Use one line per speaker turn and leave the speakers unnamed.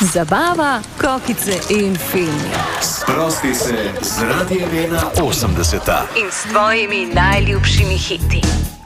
Zabava, kokice in filmi.
Sprosti se z Radiem 1.80
In s tvojimi najljubšimi hiti.